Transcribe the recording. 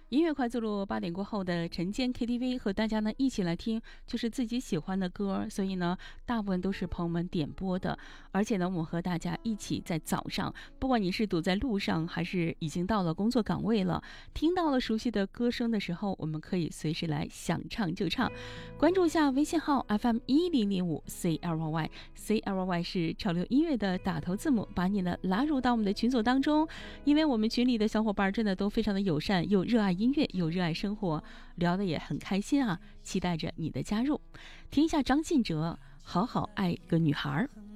音乐快速录8点过后的晨间 KTV， 和大家呢一起来听就是自己喜欢的歌，所以呢大部分都是朋友们点播的。而且呢我和大家一起在早上，不管你是堵在路上还是已经到了工作岗位了，听到了熟悉的歌声的时候，我们可以随时来想唱就唱。关注一下微信号 FM1005 CLY CLY 是潮流音乐的打头字母，把你呢拉入到我们的群组当中。因为我们群里的小伙伴真的都非常的友善，又热爱音乐又热爱生活，聊得也很开心啊，期待着你的加入。听一下张信哲好好爱个女孩。